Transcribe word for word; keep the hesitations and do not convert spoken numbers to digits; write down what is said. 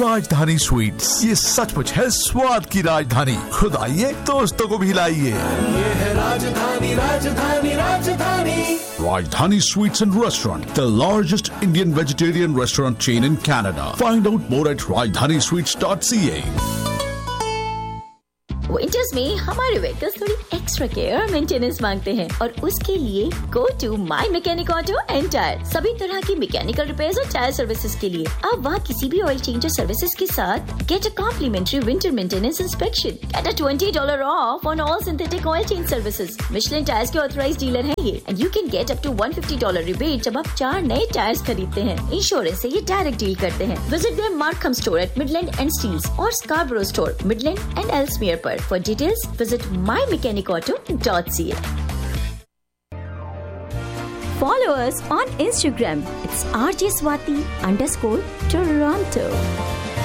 राजधानी स्वीट्स, ये सचमुच है स्वाद की राजधानी। खुद आइए, दोस्तों को भी लाइए। ये है राजधानी, राजधानी, राजधानी। Rajdhani Sweets and Restaurant, the largest Indian vegetarian restaurant chain in Canada. Find out more at rajdhani sweets dot c a. Winters में हमारे व्हीकल्स थोड़ी एक्स्ट्रा केयर और मेंटेनेंस मांगते हैं और उसके लिए go to my mechanic auto and tyre. सभी तरह की मैकेनिकल रिपेयर्स और टायर सर्विसेज के लिए आप वहाँ किसी भी ऑयल चेंजर सर्विसेज के साथ get a complementary winter maintenance inspection, get a twenty dollar of on all synthetic oil change services. Michelin tyres के ऑथराइज्ड डीलर हैं ये, and you can get up to one fifty dollar rebate जब आप चार नए tyres खरीदते हैं। Insurance से ये डायरेक्ट डील करते हैं। Visit there मार्कहम store at Midland and steels और स्कार्बरो स्टोर मिडलैंड एंड एल्समियर पर। For details, visit my mechanic auto dot c a. Follow us on Instagram. It's R J Swati underscore Toronto.